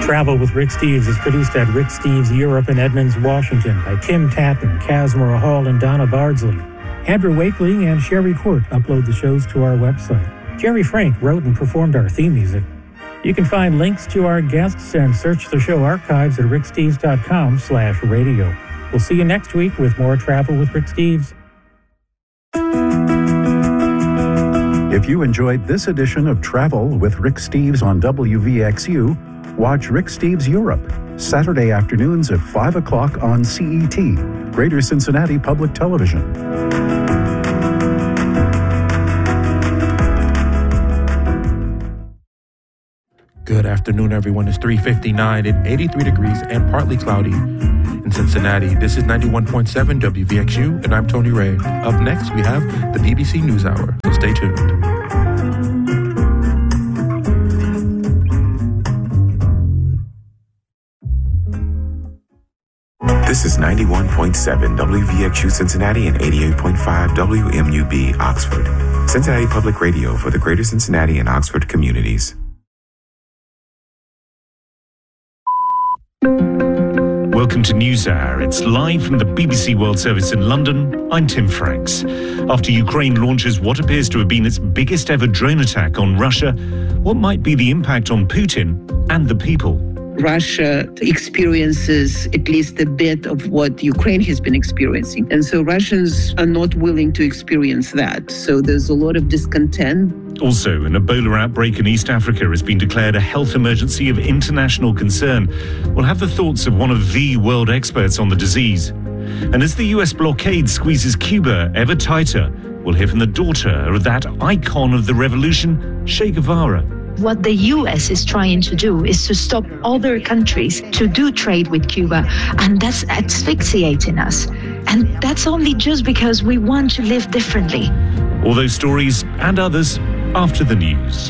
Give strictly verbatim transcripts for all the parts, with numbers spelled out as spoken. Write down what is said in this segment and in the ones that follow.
Travel with Rick Steves is produced at Rick Steves Europe in Edmonds, Washington by Tim Tatton, Casmore Hall, and Donna Bardsley. Andrew Wakeling and Sherry Court upload the shows to our website. Jerry Frank wrote and performed our theme music. You can find links to our guests and search the show archives at ricksteves.com slash radio. We'll see you next week with more Travel with Rick Steves. If you enjoyed this edition of Travel with Rick Steves on W V X U, watch Rick Steves Europe, Saturday afternoons at five o'clock on C E T, Greater Cincinnati Public Television. Good afternoon, everyone. It's three fifty-nine and eighty-three degrees and partly cloudy in Cincinnati. This is ninety-one point seven W V X U, and I'm Tony Ray. Up next, we have the B B C NewsHour, so stay tuned. This is ninety-one point seven W V X U Cincinnati and eighty-eight point five W M U B Oxford. Cincinnati Public Radio for the Greater Cincinnati and Oxford communities. Welcome to NewsHour. It's live from the B B C World Service in London. I'm Tim Franks. After Ukraine launches what appears to have been its biggest ever drone attack on Russia, what might be the impact on Putin and the people? Russia experiences at least a bit of what Ukraine has been experiencing. And so Russians are not willing to experience that. So there's a lot of discontent. Also, an Ebola outbreak in East Africa has been declared a health emergency of international concern. We'll have the thoughts of one of the world experts on the disease. And as the U S blockade squeezes Cuba ever tighter, we'll hear from the daughter of that icon of the revolution, Che Guevara. What the U S is trying to do is to stop other countries to do trade with Cuba, and that's asphyxiating us. And that's only just because we want to live differently. All those stories and others after the news.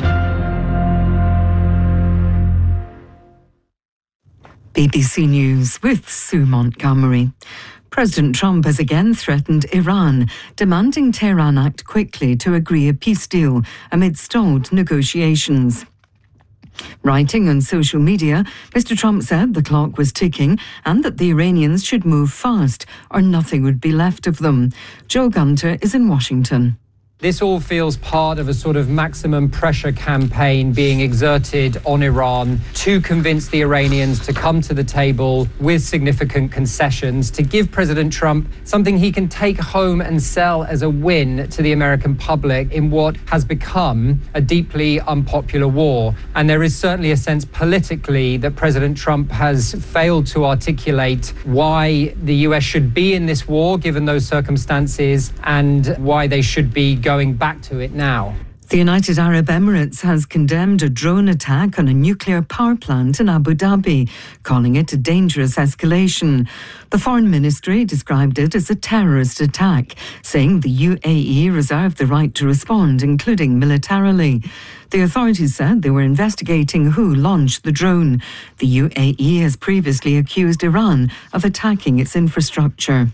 B B C News with Sue Montgomery. President Trump has again threatened Iran, demanding Tehran act quickly to agree a peace deal amid stalled negotiations. Writing on social media, Mister Trump said the clock was ticking and that the Iranians should move fast or nothing would be left of them. Joe Gunter is in Washington. This all feels part of a sort of maximum pressure campaign being exerted on Iran to convince the Iranians to come to the table with significant concessions, to give President Trump something he can take home and sell as a win to the American public in what has become a deeply unpopular war. And there is certainly a sense politically that President Trump has failed to articulate why the U S should be in this war, given those circumstances, and why they should be going going back to it now. The United Arab Emirates has condemned a drone attack on a nuclear power plant in Abu Dhabi, calling it a dangerous escalation. The Foreign Ministry described it as a terrorist attack, saying the U A E reserved the right to respond, including militarily. The authorities said they were investigating who launched the drone. The U A E has previously accused Iran of attacking its infrastructure.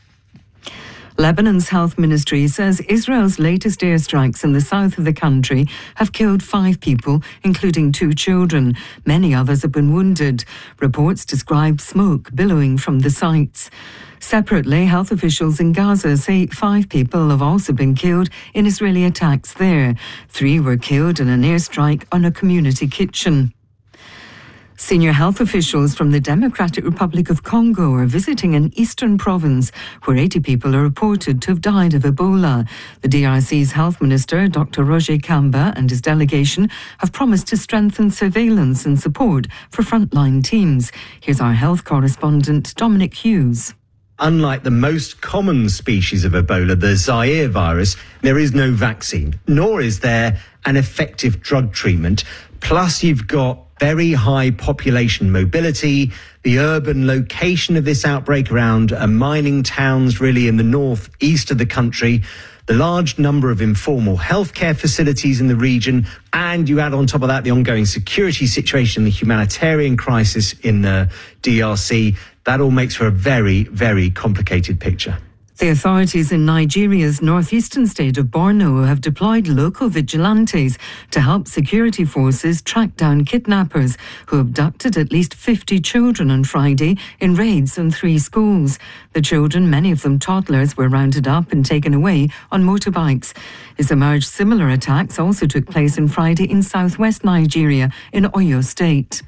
Lebanon's health ministry says Israel's latest airstrikes in the south of the country have killed five people, including two children. Many others have been wounded. Reports describe smoke billowing from the sites. Separately, health officials in Gaza say five people have also been killed in Israeli attacks there. Three were killed in an airstrike on a community kitchen. Senior health officials from the Democratic Republic of Congo are visiting an eastern province where eighty people are reported to have died of Ebola. The D R C's health minister, Doctor Roger Kamba, and his delegation have promised to strengthen surveillance and support for frontline teams. Here's our health correspondent, Dominic Hughes. Unlike the most common species of Ebola, the Zaire virus, there is no vaccine, nor is there an effective drug treatment. Plus, you've got very high population mobility, the urban location of this outbreak around uh, mining towns really in the northeast of the country, the large number of informal healthcare facilities in the region, and you add on top of that the ongoing security situation, the humanitarian crisis in the D R C. That all makes for a very, very complicated picture. The authorities in Nigeria's northeastern state of Borno have deployed local vigilantes to help security forces track down kidnappers who abducted at least fifty children on Friday in raids on three schools. The children, many of them toddlers, were rounded up and taken away on motorbikes. It's emerged similar attacks also took place on Friday in southwest Nigeria in Oyo State.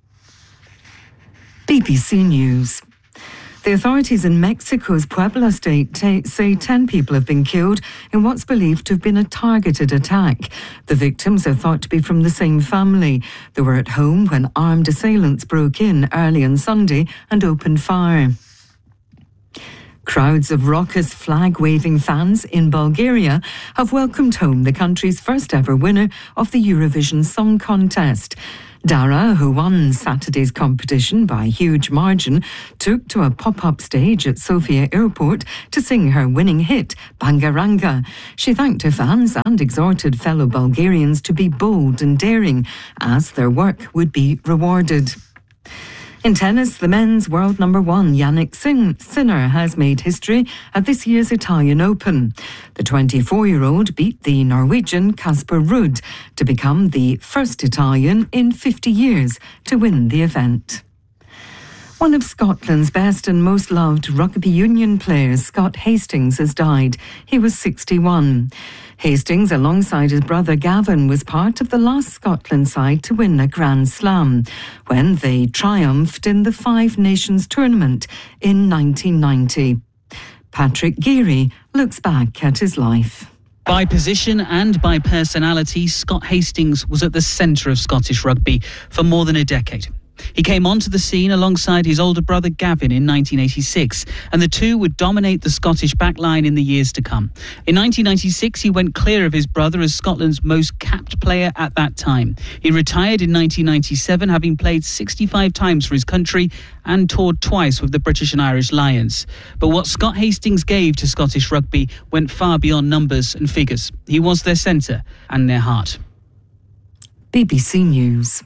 B B C News. The authorities in Mexico's Puebla state t- say ten people have been killed in what's believed to have been a targeted attack. The victims are thought to be from the same family. They were at home when armed assailants broke in early on Sunday and opened fire. Crowds of raucous flag-waving fans in Bulgaria have welcomed home the country's first ever winner of the Eurovision Song Contest. Dara, who won Saturday's competition by a huge margin, took to a pop-up stage at Sofia Airport to sing her winning hit, Bangaranga. She thanked her fans and exhorted fellow Bulgarians to be bold and daring, as their work would be rewarded. In tennis, the men's world number one, Jannik Sinner, has made history at this year's Italian Open. The twenty-four-year-old beat the Norwegian Casper Ruud to become the first Italian in fifty years to win the event. One of Scotland's best and most loved rugby union players, Scott Hastings, has died. He was sixty-one. Hastings, alongside his brother Gavin, was part of the last Scotland side to win a Grand Slam when they triumphed in the Five Nations tournament in nineteen ninety. Patrick Geary looks back at his life. By position and by personality, Scott Hastings was at the centre of Scottish rugby for more than a decade. He came onto the scene alongside his older brother Gavin in nineteen eighty-six, and the two would dominate the Scottish backline in the years to come. In nineteen ninety-six, he went clear of his brother as Scotland's most capped player at that time. He retired in nineteen ninety-seven, having played sixty-five times for his country and toured twice with the British and Irish Lions. But what Scott Hastings gave to Scottish rugby went far beyond numbers and figures. He was their centre and their heart. B B C News.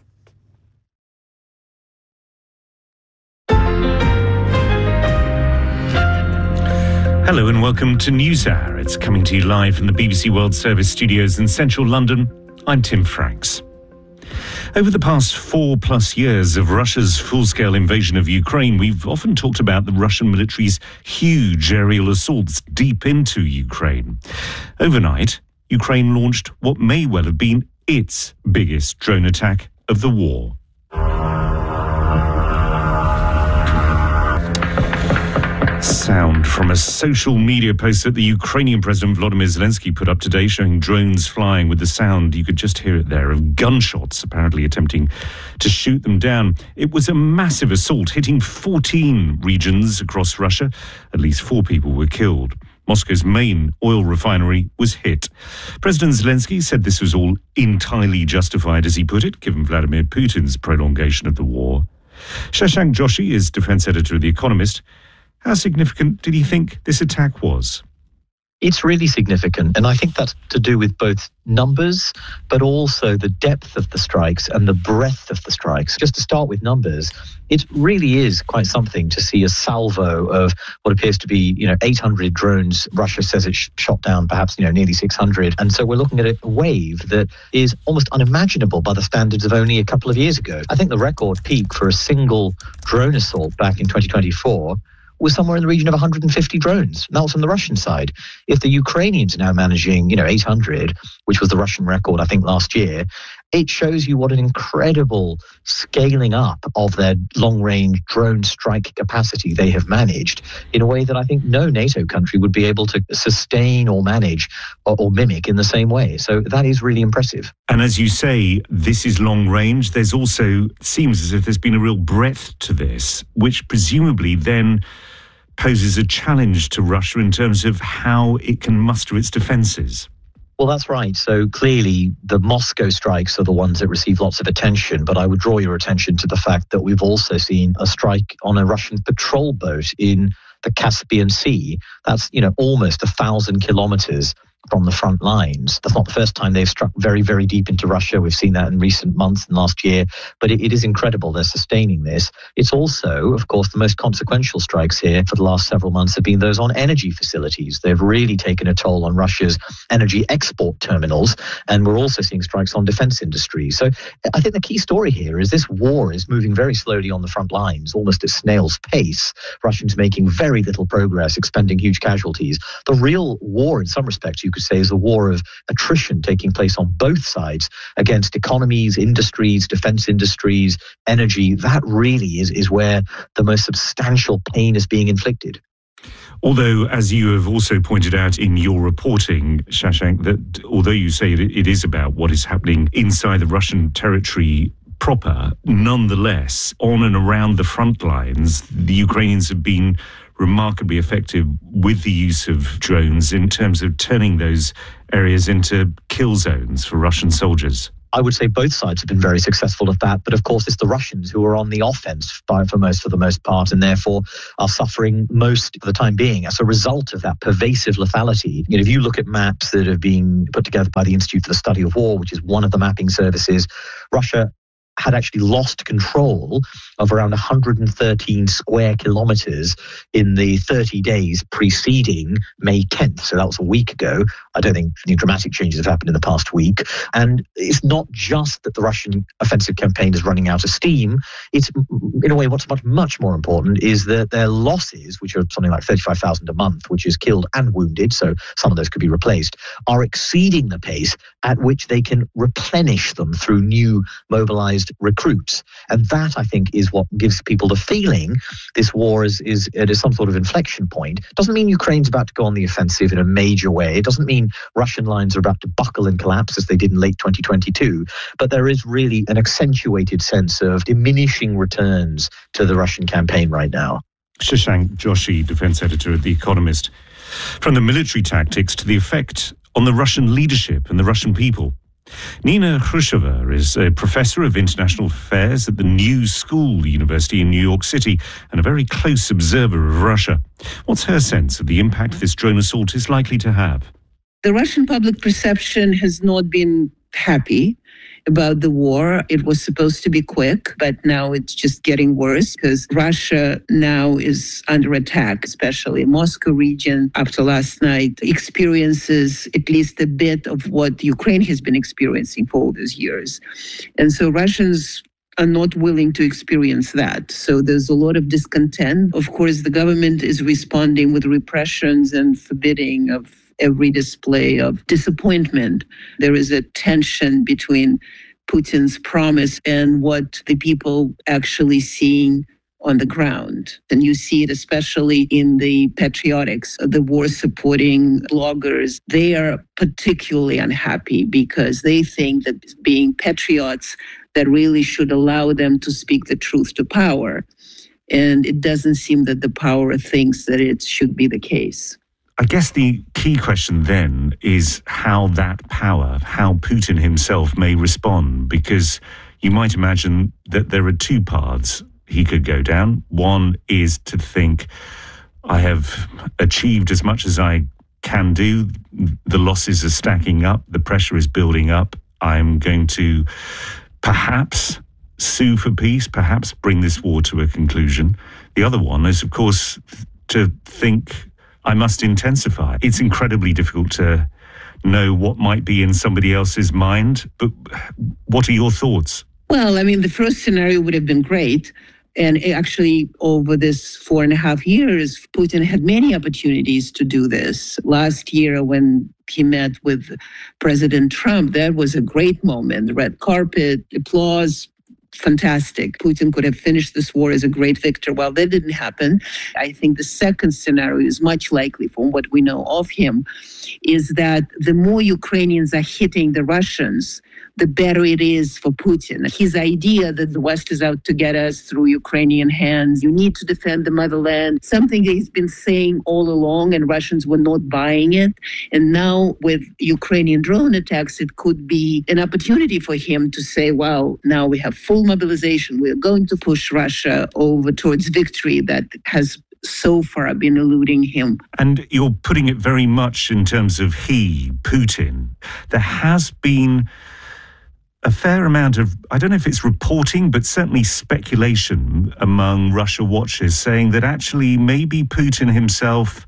Hello and welcome to NewsHour. It's coming to you live from the B B C World Service studios in central London. I'm Tim Franks. Over the past four plus years of Russia's full-scale invasion of Ukraine, we've often talked about the Russian military's huge aerial assaults deep into Ukraine. Overnight, Ukraine launched what may well have been its biggest drone attack of the war. Sound from a social media post that the Ukrainian President Volodymyr Zelensky put up today, showing drones flying with the sound, you could just hear it there, of gunshots apparently attempting to shoot them down. It was a massive assault hitting fourteen regions across Russia. At least four people were killed. Moscow's main oil refinery was hit. President Zelensky said this was all entirely justified, as he put it, given Vladimir Putin's prolongation of the war. Shashank Joshi is defense editor of The Economist. How significant did he think this attack was? It's really significant, and I think that's to do with both numbers, but also the depth of the strikes and the breadth of the strikes. Just to start with numbers, it really is quite something to see a salvo of what appears to be, you know, eight hundred drones. Russia says it sh- shot down perhaps, you know, nearly six hundred. And so we're looking at a wave that is almost unimaginable by the standards of only a couple of years ago. I think the record peak for a single drone assault back in twenty twenty-four was somewhere in the region of one hundred fifty drones. And that was on the Russian side. If the Ukrainians are now managing, you know, eight hundred, which was the Russian record, I think, last year, it shows you what an incredible scaling up of their long-range drone strike capacity they have managed in a way that I think no NATO country would be able to sustain or manage or, or mimic in the same way. So that is really impressive. And as you say, this is long range. There's also, it seems as if there's been a real breadth to this, which presumably then poses a challenge to Russia in terms of how it can muster its defences. Well, that's right. So clearly the Moscow strikes are the ones that receive lots of attention. But I would draw your attention to the fact that we've also seen a strike on a Russian patrol boat in the Caspian Sea. That's, you know, almost a thousand kilometers from the front lines. That's not the first time they've struck very, very deep into Russia. We've seen that in recent months and last year, but it, it is incredible they're sustaining this. It's also, of course, the most consequential strikes here for the last several months have been those on energy facilities. They've really taken a toll on Russia's energy export terminals, and we're also seeing strikes on defense industry. So I think the key story here is this war is moving very slowly on the front lines, almost at snail's pace. Russians making very little progress, expending huge casualties. The real war, in some respects, you could say, is a war of attrition taking place on both sides against economies, industries, defense industries, energy. That really is, is where the most substantial pain is being inflicted. Although, as you have also pointed out in your reporting, Shashank, that although you say that it is about what is happening inside the Russian territory proper, nonetheless, on and around the front lines, the Ukrainians have been remarkably effective with the use of drones in terms of turning those areas into kill zones for Russian soldiers. I would say both sides have been very successful at that, but of course it's the Russians who are on the offense by, for most for the most part, and therefore are suffering most for the time being as a result of that pervasive lethality. You know, if you look at maps that have been put together by the Institute for the Study of War, which is one of the mapping services, Russia had actually lost control of around one hundred thirteen square kilometers in the thirty days preceding May tenth. So that was a week ago. I don't think any dramatic changes have happened in the past week. And it's not just that the Russian offensive campaign is running out of steam. It's, in a way, what's much, much more important is that their losses, which are something like thirty-five thousand a month, which is killed and wounded, so some of those could be replaced, are exceeding the pace at which they can replenish them through new mobilized recruits. And that, I think, is what gives people the feeling this war is, is at some sort of inflection point. It doesn't mean Ukraine's about to go on the offensive in a major way. It doesn't mean Russian lines are about to buckle and collapse as they did in late twenty twenty-two. But there is really an accentuated sense of diminishing returns to the Russian campaign right now. Shashank Joshi, defense editor at The Economist. From the military tactics to the effect on the Russian leadership and the Russian people. Nina Khrushcheva is a professor of international affairs at the New School University in New York City and a very close observer of Russia. What's her sense of the impact this drone assault is likely to have? The Russian public perception has not been happy about the war. It was supposed to be quick, but now it's just getting worse because Russia now is under attack, especially Moscow region after last night experiences at least a bit of what Ukraine has been experiencing for all these years. And so Russians are not willing to experience that. So there's a lot of discontent. Of course, the government is responding with repressions and forbidding of every display of disappointment. There is a tension between Putin's promise and what the people actually seeing on the ground. And you see it especially in the patriotics, the war-supporting bloggers. They are particularly unhappy because they think that being patriots that really should allow them to speak the truth to power. And it doesn't seem that the power thinks that it should be the case. I guess the key question then is how that power, how Putin himself may respond, because you might imagine that there are two paths he could go down. One is to think, I have achieved as much as I can do. The losses are stacking up. The pressure is building up. I'm going to perhaps sue for peace, perhaps bring this war to a conclusion. The other one is, of course, to think, I must intensify. It's incredibly difficult to know what might be in somebody else's mind, but what are your thoughts? Well, I mean, the first scenario would have been great. And actually, over this four and a half years, Putin had many opportunities to do this. Last year, when he met with President Trump, that was a great moment. The red carpet, applause, fantastic. Putin could have finished this war as a great victor. Well, that didn't happen. I think the second scenario is much likely from what we know of him, is that the more Ukrainians are hitting the Russians, the better it is for Putin. His idea that the West is out to get us through Ukrainian hands, you need to defend the motherland, something that he's been saying all along and Russians were not buying it. And now with Ukrainian drone attacks, it could be an opportunity for him to say, well, now we have full mobilization. We're going to push Russia over towards victory that has so far been eluding him. And you're putting it very much in terms of he, Putin. There has been a fair amount of, I don't know if it's reporting, but certainly speculation among Russia watchers saying that actually maybe Putin himself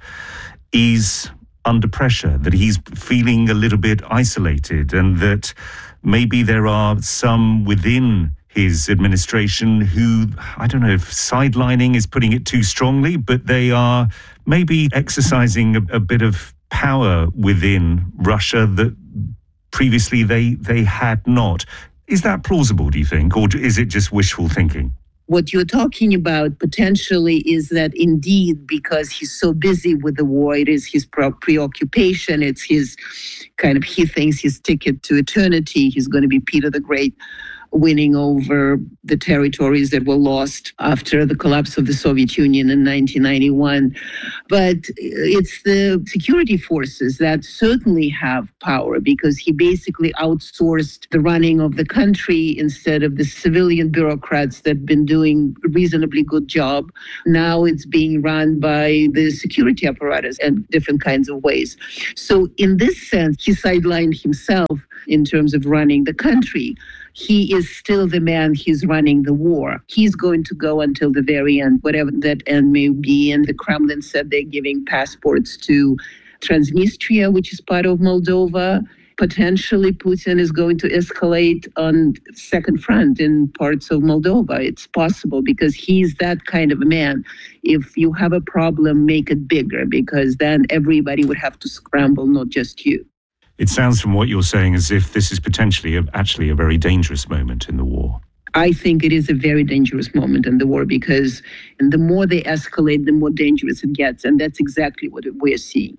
is under pressure, that he's feeling a little bit isolated, and that maybe there are some within his administration who, I don't know if sidelining is putting it too strongly, but they are maybe exercising a, a bit of power within Russia that previously they, they had not. Is that plausible, do you think, or is it just wishful thinking? What you're talking about potentially is that indeed, because he's so busy with the war, it is his preoccupation, it's his kind of, he thinks his ticket to eternity, he's going to be Peter the Great, winning over the territories that were lost after the collapse of the Soviet Union in nineteen ninety-one. But it's the security forces that certainly have power, because he basically outsourced the running of the country instead of the civilian bureaucrats that have been doing a reasonably good job. Now it's being run by the security apparatus in different kinds of ways. So in this sense, he sidelined himself in terms of running the country. He is still the man, he's running the war. He's going to go until the very end, whatever that end may be. And the Kremlin said they're giving passports to Transnistria, which is part of Moldova. Potentially, Putin is going to escalate on second front in parts of Moldova. It's possible, because he's that kind of a man. If you have a problem, make it bigger, because then everybody would have to scramble, not just you. It sounds from what you're saying as if this is potentially a, actually a very dangerous moment in the war. I think it is a very dangerous moment in the war, because the more they escalate, the more dangerous it gets. And that's exactly what we're seeing.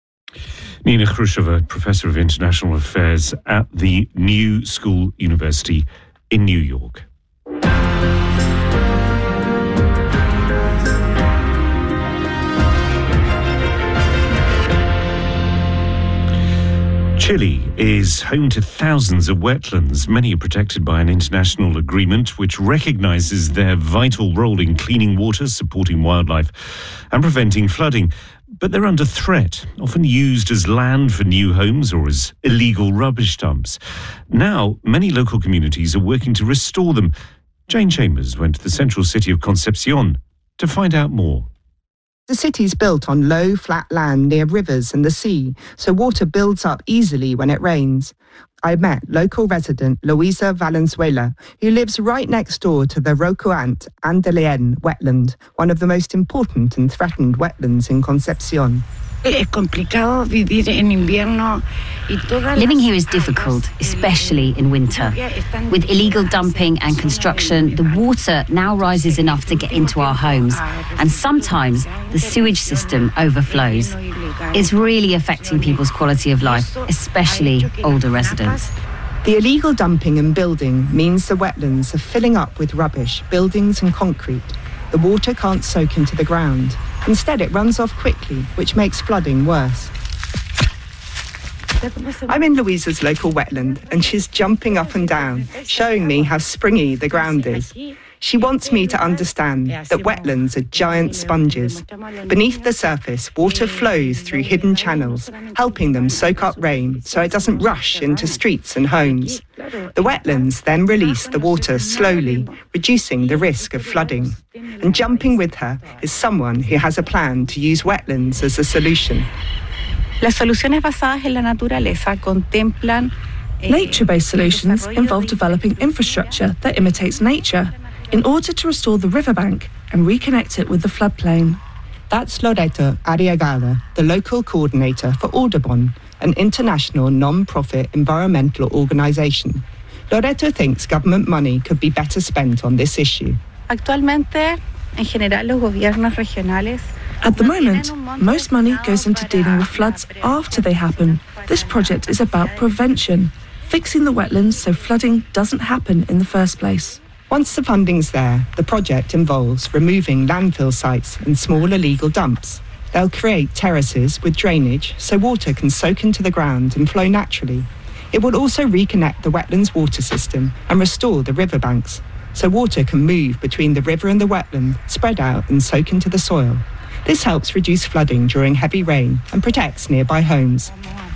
Nina Khrushcheva, Professor of International Affairs at the New School University in New York. Chile is home to thousands of wetlands. Many are protected by an international agreement which recognizes their vital role in cleaning water, supporting wildlife, and preventing flooding. But they're under threat, often used as land for new homes or as illegal rubbish dumps. Now, many local communities are working to restore them. Jane Chambers went to the central city of Concepcion to find out more. The city's built on low, flat land near rivers and the sea, so water builds up easily when it rains. I met local resident Luisa Valenzuela, who lives right next door to the Rocoant Andalien wetland, one of the most important and threatened wetlands in Concepcion. Living here is difficult, especially in winter. With illegal dumping and construction, the water now rises enough to get into our homes, and sometimes the sewage system overflows. It's really affecting people's quality of life, especially older residents. The illegal dumping and building means the wetlands are filling up with rubbish, buildings and concrete. The water can't soak into the ground. Instead, it runs off quickly, which makes flooding worse. I'm in Louisa's local wetland, and she's jumping up and down, showing me how springy the ground is. She wants me to understand that wetlands are giant sponges. Beneath the surface, water flows through hidden channels, helping them soak up rain so it doesn't rush into streets and homes. The wetlands then release the water slowly, reducing the risk of flooding. And jumping with her is someone who has a plan to use wetlands as a solution. Nature-based solutions involve developing infrastructure that imitates nature in order to restore the riverbank and reconnect it with the floodplain. That's Loreto Arriagada, the local coordinator for Audubon, an international non-profit environmental organisation. Loreto thinks government money could be better spent on this issue. At the moment, most money goes into dealing with floods after they happen. This project is about prevention, fixing the wetlands so flooding doesn't happen in the first place. Once the funding's there, the project involves removing landfill sites and small illegal dumps. They'll create terraces with drainage so water can soak into the ground and flow naturally. It will also reconnect the wetlands water system and restore the riverbanks, so water can move between the river and the wetland, spread out and soak into the soil. This helps reduce flooding during heavy rain and protects nearby homes.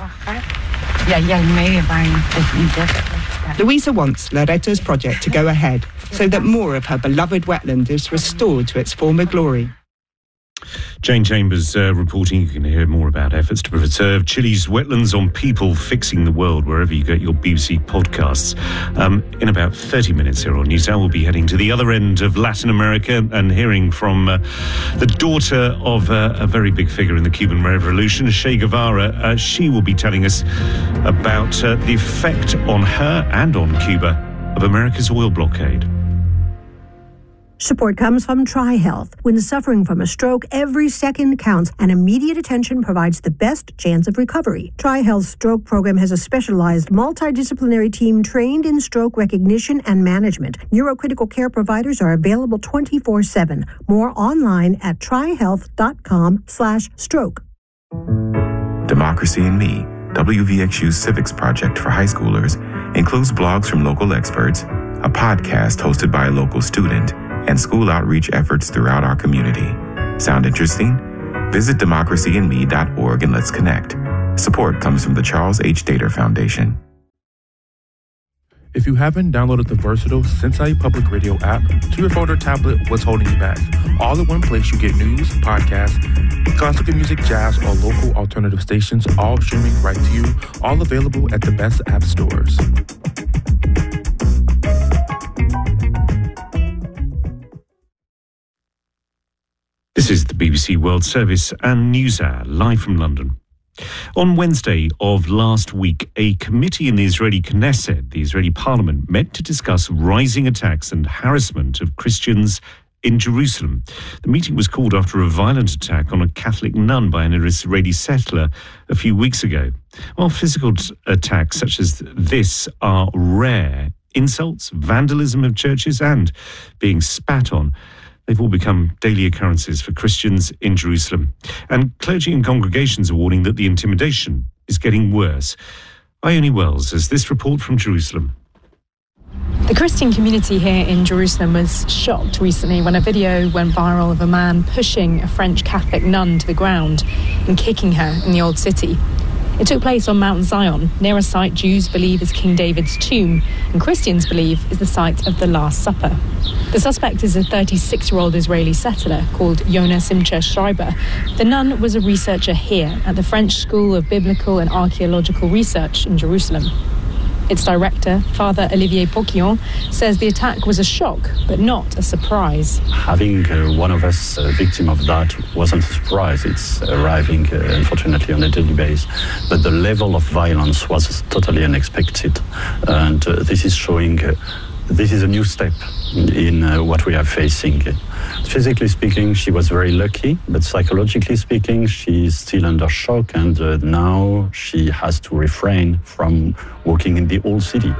Louisa wants Loretta's project to go ahead so that more of her beloved wetland is restored to its former glory. Jane Chambers uh, reporting. You can hear more about efforts to preserve Chile's wetlands on People Fixing the World, wherever you get your B B C podcasts. Um, in about thirty minutes here on NewsHour, we'll be heading to the other end of Latin America and hearing from uh, the daughter of uh, a very big figure in the Cuban Revolution, Che Guevara. Uh, she will be telling us about uh, the effect on her and on Cuba of America's oil blockade. Support comes from TriHealth. When suffering from a stroke, every second counts, and immediate attention provides the best chance of recovery. TriHealth's stroke program has a specialized multidisciplinary team trained in stroke recognition and management. Neurocritical care providers are available twenty-four seven. More online at trihealth.com slash stroke. Democracy in Me, W V X U's civics project for high schoolers, includes blogs from local experts, a podcast hosted by a local student, and school outreach efforts throughout our community. Sound interesting? Visit democracy in me dot org and let's connect. Support comes from the Charles H. Dater Foundation. If you haven't downloaded the versatile Cincinnati Public Radio app to your phone or tablet, what's holding you back? All in one place, you get news, podcasts, classical music, jazz, or local alternative stations, all streaming right to you, all available at the best app stores. This is the B B C World Service and NewsHour, live from London. On Wednesday of last week, a committee in the Israeli Knesset, the Israeli parliament, met to discuss rising attacks and harassment of Christians in Jerusalem. The meeting was called after a violent attack on a Catholic nun by an Israeli settler a few weeks ago. While physical t- attacks such as this are rare, insults, vandalism of churches, and being spat on, they've all become daily occurrences for Christians in Jerusalem. And clergy and congregations are warning that the intimidation is getting worse. Ione Wells has this report from Jerusalem. The Christian community here in Jerusalem was shocked recently when a video went viral of a man pushing a French Catholic nun to the ground and kicking her in the Old City. It took place on Mount Zion, near a site Jews believe is King David's tomb, and Christians believe is the site of the Last Supper. The suspect is a thirty-six-year-old Israeli settler called Yonah Simcha Schreiber. The nun was a researcher here at the French School of Biblical and Archaeological Research in Jerusalem. Its director, Father Olivier Poquillon, says the attack was a shock, but not a surprise. Having uh, one of us a victim of that wasn't a surprise. It's arriving, uh, unfortunately, on a daily basis. But the level of violence was totally unexpected. And uh, this is showing uh, this is a new step in uh, what we are facing. Physically speaking, she was very lucky, but psychologically speaking, she's still under shock, and uh, now she has to refrain from walking in the old city.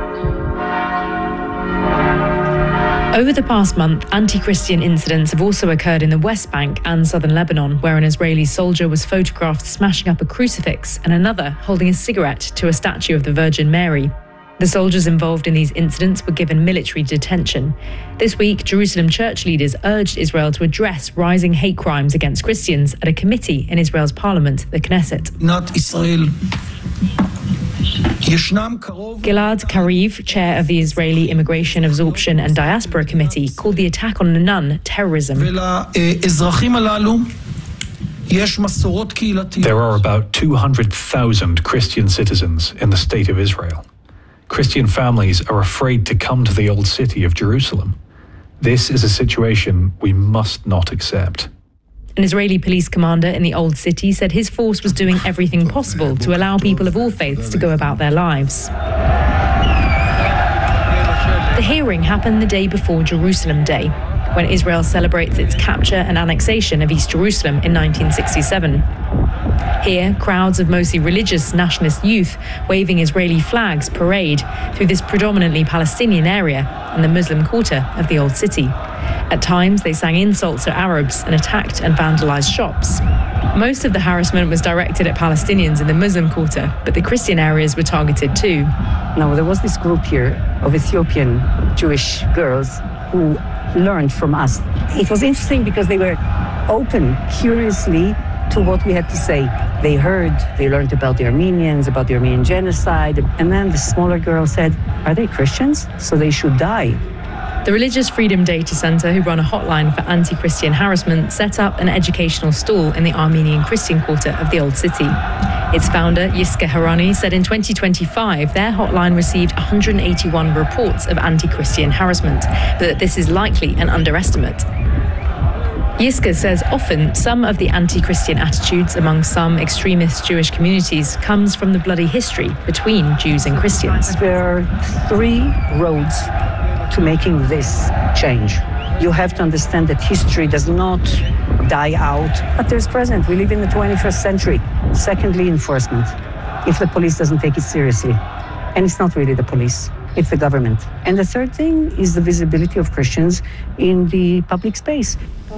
Over the past month, anti-Christian incidents have also occurred in the West Bank and southern Lebanon, where an Israeli soldier was photographed smashing up a crucifix and another holding a cigarette to a statue of the Virgin Mary. The soldiers involved in these incidents were given military detention. This week, Jerusalem church leaders urged Israel to address rising hate crimes against Christians at a committee in Israel's parliament, the Knesset. Not Israel. Gilad Kariv, chair of the Israeli Immigration, Absorption and Diaspora Committee, called the attack on a nun terrorism. There are about two hundred thousand Christian citizens in the state of Israel. Christian families are afraid to come to the old city of Jerusalem. This is a situation we must not accept. An Israeli police commander in the Old City said his force was doing everything possible to allow people of all faiths to go about their lives. The hearing happened the day before Jerusalem Day, when Israel celebrates its capture and annexation of East Jerusalem in nineteen sixty-seven. Here, crowds of mostly religious nationalist youth waving Israeli flags parade through this predominantly Palestinian area and the Muslim quarter of the Old City. At times, they sang insults to Arabs and attacked and vandalized shops. Most of the harassment was directed at Palestinians in the Muslim quarter, but the Christian areas were targeted too. Now, there was this group here of Ethiopian Jewish girls who learned from us. It was interesting because they were open curiously to what we had to say. They heard, they learned about the Armenians, about the Armenian genocide, and then the smaller girl said, are they Christians? So they should die. The Religious Freedom Data Centre, who run a hotline for anti-Christian harassment, set up an educational stall in the Armenian Christian quarter of the Old City. Its founder, Yiska Harani, said in twenty twenty-five their hotline received one hundred eighty-one reports of anti-Christian harassment, but that this is likely an underestimate. Yiska says often some of the anti-Christian attitudes among some extremist Jewish communities comes from the bloody history between Jews and Christians. There are three roads to making this change. You have to understand that history does not die out, but there's present. We live in the twenty-first century. Secondly, enforcement. If the police doesn't take it seriously, and it's not really the police, it's the government. And the third thing is the visibility of Christians in the public space.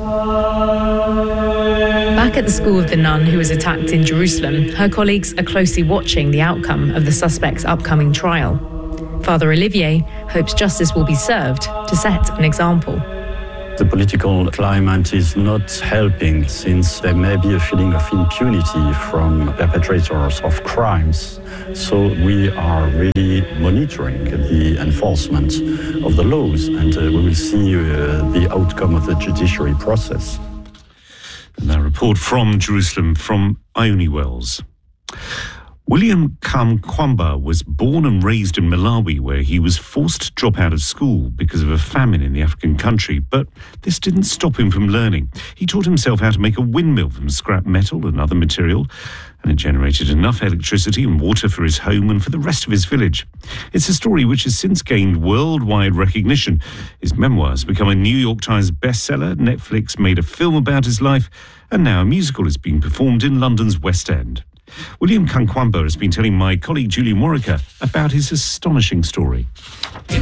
Back at the school of the nun who was attacked in Jerusalem, her colleagues are closely watching the outcome of the suspect's upcoming trial. Father Olivier hopes justice will be served to set an example. The political climate is not helping, since there may be a feeling of impunity from perpetrators of crimes. So we are really monitoring the enforcement of the laws, and uh, we will see uh, the outcome of the judiciary process. And that report from Jerusalem from Ione Wells. William Kamkwamba was born and raised in Malawi, where he was forced to drop out of school because of a famine in the African country. But this didn't stop him from learning. He taught himself how to make a windmill from scrap metal and other material, and it generated enough electricity and water for his home and for the rest of his village. It's a story which has since gained worldwide recognition. His memoirs become a New York Times bestseller, Netflix made a film about his life, and now a musical is being performed in London's West End. William Kamkwamba has been telling my colleague Julian Warwicker about his astonishing story.